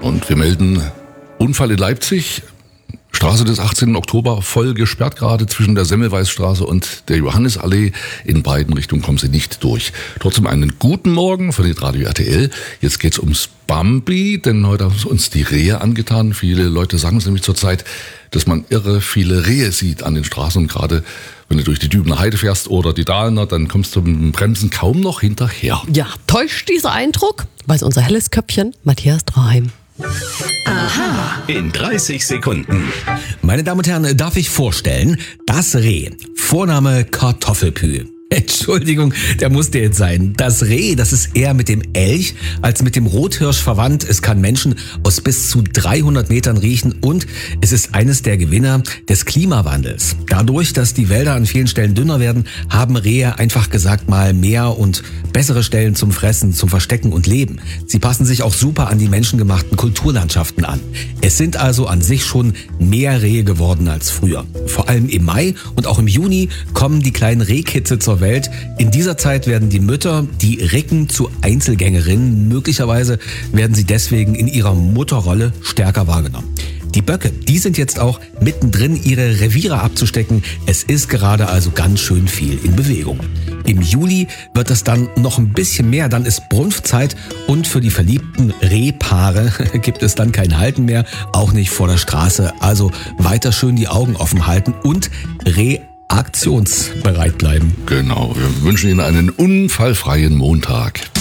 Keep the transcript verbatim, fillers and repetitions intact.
Und wir melden Unfall in Leipzig. Straße des achtzehnten Oktober voll gesperrt, gerade zwischen der Semmelweisstraße und der Johannisallee. In beiden Richtungen kommen sie nicht durch. Trotzdem einen guten Morgen von Radio R T L. Jetzt geht's ums Bambi, denn heute haben uns die Rehe angetan. Viele Leute sagen es nämlich zurzeit, dass man irre viele Rehe sieht an den Straßen. Und gerade wenn du durch die Dübener Heide fährst oder die Dahlener, dann kommst du mit dem Bremsen kaum noch hinterher. Ja, täuscht dieser Eindruck? Weiß unser helles Köpfchen Matthias Draheim. Aha. In dreißig Sekunden. Meine Damen und Herren, darf ich vorstellen, das Reh, Vorname Kartoffelpü. Entschuldigung, der musste jetzt sein. Das Reh, das ist eher mit dem Elch als mit dem Rothirsch verwandt. Es kann Menschen aus bis zu dreihundert Metern riechen und es ist eines der Gewinner des Klimawandels. Dadurch, dass die Wälder an vielen Stellen dünner werden, haben Rehe einfach gesagt mal mehr und bessere Stellen zum Fressen, zum Verstecken und Leben. Sie passen sich auch super an die menschengemachten Kulturlandschaften an. Es sind also an sich schon mehr Rehe geworden als früher. Vor allem im Mai und auch im Juni kommen die kleinen Rehkitze zur Welt. In dieser Zeit werden die Mütter, die Recken zu Einzelgängerinnen. Möglicherweise werden sie deswegen in ihrer Mutterrolle stärker wahrgenommen. Die Böcke, die sind jetzt auch mittendrin, ihre Reviere abzustecken. Es ist gerade also ganz schön viel in Bewegung. Im Juli wird es dann noch ein bisschen mehr, dann ist Brunftzeit und für die verliebten Rehpaare gibt es dann kein Halten mehr, auch nicht vor der Straße. Also weiter schön die Augen offen halten und Reh aktionsbereit bleiben. Genau, wir wünschen Ihnen einen unfallfreien Montag.